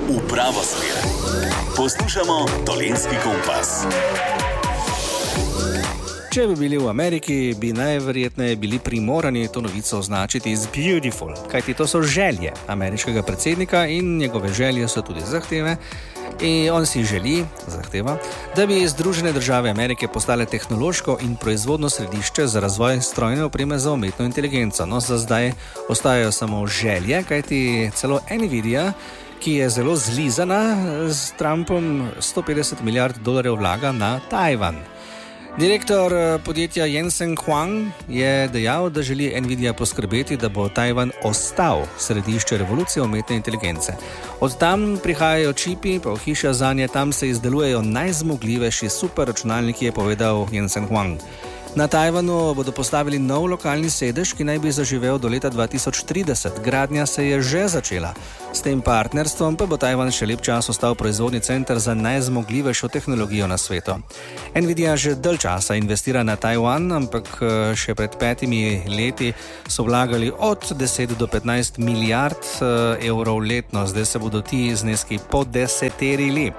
v pravo smer. Poslušamo Dolenjski kompas. Če bi bili v Ameriki, bi najverjetneje bili primorani to novico označiti z beautiful, kajti to so želje ameriškega predsednika in njegove želje so tudi zahteve. In on si zahteva, da bi Združene države Amerike postale tehnološko in proizvodno središče za razvoj strojne opreme za umetno inteligenco. No, za zdaj ostajajo samo želje, kajti celo Nvidia, ki je zelo zlizana s Trumpom, $150 milijard vlaga na Tajvan. Direktor podjetja Jensen Huang je dejal, da želi Nvidia poskrbeti, da bo Tajvan ostal središče revolucije umetne inteligence. Od tam prihajajo čipi, pa ohišja zanje, tam se izdelujejo najzmogljivejši superračunalniki, je povedal Jensen Huang. Na Tajvanu bodo postavili nov lokalni sedež, ki naj bi zaživel do leta 2030. Gradnja se je že začela. S tem partnerstvom pa bo Tajvan še lep čas ostal proizvodni center za najzmogljivejšo tehnologijo na svetu. Nvidia že dalj časa investira na Tajvan, ampak še pred 5 leti so vlagali od 10 do 15 milijard evrov letno. Zdaj se bodo ti zneski podeseterili.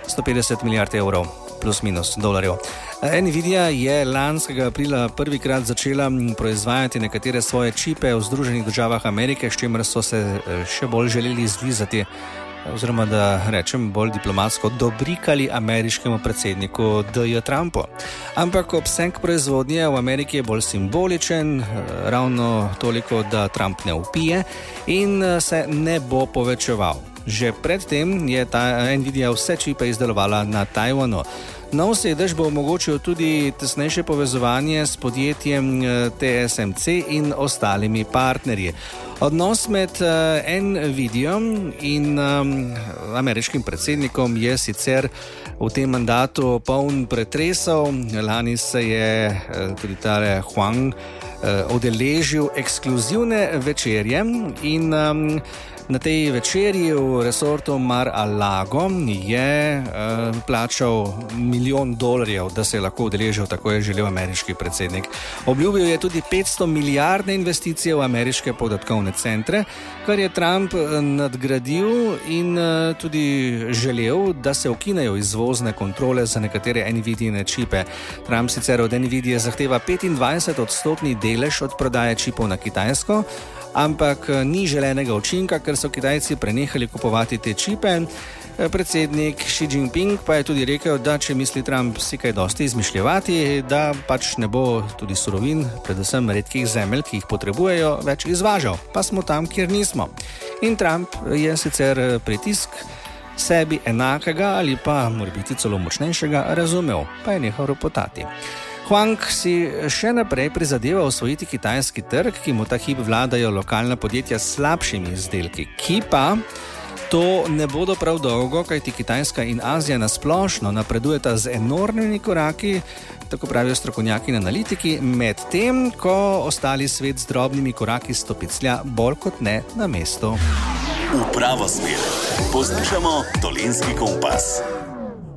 150 milijard evrov plus minus dolarjev. Nvidia je lanskega aprila prvikrat začela proizvajati nekatere svoje čipe v Združenih državah Amerike, s čimer so se še bolj želeli zlizati, oziroma da rečem bolj diplomatsko, dobrikali ameriškemu predsedniku D.J. Trumpu. Ampak obseg proizvodnje v Ameriki je bolj simboličen, ravno toliko, da Trump ne vpije in se ne bo povečeval. Že predtem je ta Nvidia vse čipe izdelovala na Tajvanu. Nov sedež bo omogočil tudi tesnejše povezovanje s podjetjem TSMC in ostalimi partnerji. Odnos med Nvidijo in ameriškim predsednikom je sicer v tem mandatu poln pretresov. Lani se je tudi tale Huang udeležil ekskluzivne večerje in na tej večerji v resortu Mar-a-Lago je plačal $1 milijon, da se je lahko udeležil, tako je želel ameriški predsednik. Obljubil je tudi 500 milijardne investicije v ameriške podatkovne centre, kar je Trump nadgradil in tudi želel, da se ukinejo izvozne kontrole za nekatere Nvidijine čipe. Trump sicer od Nvidije zahteva 25% delež od prodaje čipov na Kitajsko, ampak ni želenega učinka, ker so Kitajci prenehali kupovati te čipe. Predsednik Xi Jinping pa je tudi rekel, da če misli Trump si kaj dosti izmišljevati, da pač ne bo tudi surovin, predvsem redkih zemelj, ki jih potrebujejo, več izvažal. Pa smo tam, kjer nismo. In Trump je sicer pritisk sebi enakega ali pa morebiti celo močnejšega razumel, pa je nehal ropotati. Huang si še naprej prizadeva osvojiti kitajski trg, ki mu ta hip vladajo lokalna podjetja s slabšimi izdelki, ki pa to ne bodo prav dolgo, kajti Kitajska in Azija nasplošno napredujeta z enormnimi koraki, tako pravijo strokovnjaki in analitiki, medtem ko ostali svet z drobnimi koraki stopiclja bolj kot ne na mestu. V pravo smer. Poslušamo Dolenjski kompas.